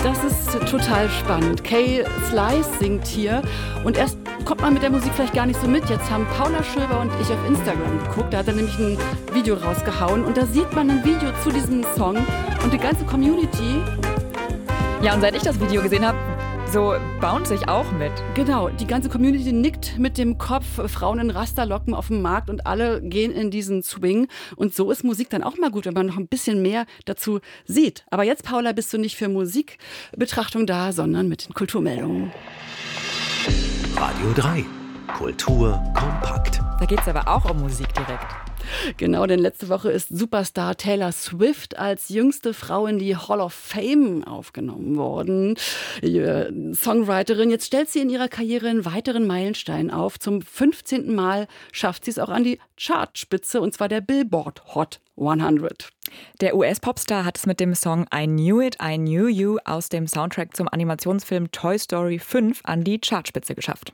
Das ist total spannend. Kay Slice singt hier und erst kommt man mit der Musik vielleicht gar nicht so mit. Jetzt haben Paula Schöber und ich auf Instagram geguckt, da hat er nämlich ein Video rausgehauen und da sieht man ein Video zu diesem Song und die ganze Community. Ja, und seit ich das Video gesehen habe, so bounce ich auch mit. Genau, die ganze Community nickt mit dem Kopf, Frauen in Rasterlocken auf dem Markt und alle gehen in diesen Swing. Und so ist Musik dann auch mal gut, wenn man noch ein bisschen mehr dazu sieht. Aber jetzt, Paula, bist du nicht für Musikbetrachtung da, sondern mit den Kulturmeldungen. Radio 3. Kultur kompakt. Da geht es aber auch um Musik direkt. Genau, denn letzte Woche ist Superstar Taylor Swift als jüngste Frau in die Hall of Fame aufgenommen worden. Songwriterin, jetzt stellt sie in ihrer Karriere einen weiteren Meilenstein auf. Zum 15. Mal schafft sie es auch an die Chartspitze, und zwar der Billboard Hot 100. Der US-Popstar hat es mit dem Song I Knew It, I Knew You aus dem Soundtrack zum Animationsfilm Toy Story 5 an die Chartspitze geschafft.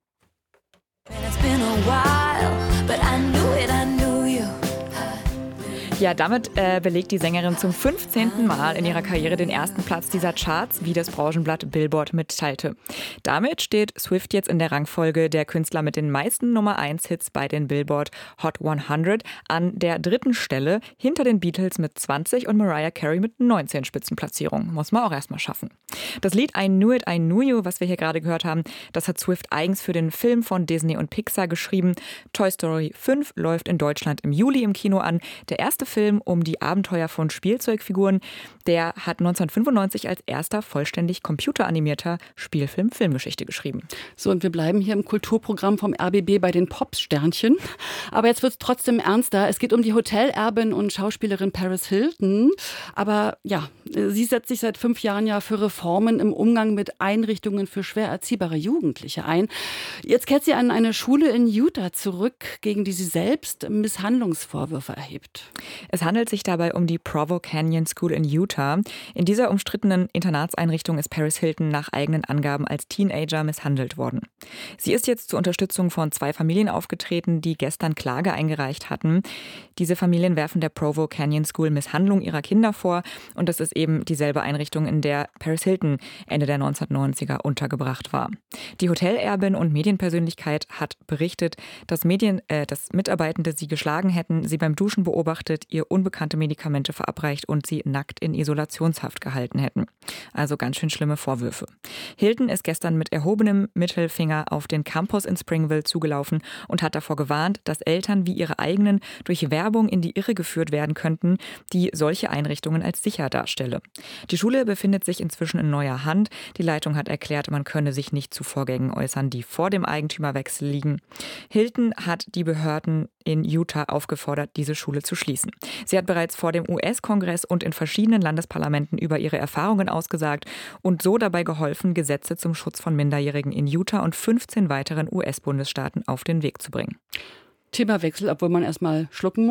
Ja, damit belegt die Sängerin zum 15. Mal in ihrer Karriere den ersten Platz dieser Charts, wie das Branchenblatt Billboard mitteilte. Damit steht Swift jetzt in der Rangfolge der Künstler mit den meisten Nummer-1-Hits bei den Billboard Hot 100 an der 3. Stelle, hinter den Beatles mit 20 und Mariah Carey mit 19 Spitzenplatzierungen. Muss man auch erstmal schaffen. Das Lied I Knew It, I Knew You, was wir hier gerade gehört haben, das hat Swift eigens für den Film von Disney und Pixar geschrieben. Toy Story 5 läuft in Deutschland im Juli im Kino an. Der erste Film um die Abenteuer von Spielzeugfiguren, der hat 1995 als erster vollständig computeranimierter Spielfilm Filmgeschichte geschrieben. So, und wir bleiben hier im Kulturprogramm vom RBB bei den Popsternchen. Aber jetzt wird es trotzdem ernster. Es geht um die Hotelerbin und Schauspielerin Paris Hilton. Aber ja, sie setzt sich seit 5 Jahren ja für Reformen im Umgang mit Einrichtungen für schwer erziehbare Jugendliche ein. Jetzt kehrt sie an eine Schule in Utah zurück, gegen die sie selbst Misshandlungsvorwürfe erhebt. Es handelt sich dabei um die Provo Canyon School in Utah. In dieser umstrittenen Internatseinrichtung ist Paris Hilton nach eigenen Angaben als Teenager misshandelt worden. Sie ist jetzt zur Unterstützung von 2 Familien aufgetreten, die gestern Klage eingereicht hatten. Diese Familien werfen der Provo Canyon School Misshandlung ihrer Kinder vor und das ist eben dieselbe Einrichtung, in der Paris Hilton Ende der 1990er untergebracht war. Die Hotelerbin und Medienpersönlichkeit hat berichtet, dass Mitarbeitende sie geschlagen hätten, sie beim Duschen beobachtet, ihr unbekannte Medikamente verabreicht und sie nackt in Isolationshaft gehalten hätten. Also ganz schön schlimme Vorwürfe. Hilton ist gestern mit erhobenem Mittelfinger auf den Campus in Springville zugelaufen und hat davor gewarnt, dass Eltern wie ihre eigenen durch Werbung in die Irre geführt werden könnten, die solche Einrichtungen als sicher darstelle. Die Schule befindet sich inzwischen in neuer Hand. Die Leitung hat erklärt, man könne sich nicht zu Vorgängen äußern, die vor dem Eigentümerwechsel liegen. Hilton hat die Behörden in Utah aufgefordert, diese Schule zu schließen. Sie hat bereits vor dem US-Kongress und in verschiedenen Landesparlamenten über ihre Erfahrungen ausgesagt und so dabei geholfen, Gesetze zum Schutz von Minderjährigen in Utah und 15 weiteren US-Bundesstaaten auf den Weg zu bringen. Themawechsel, obwohl man erstmal schlucken muss.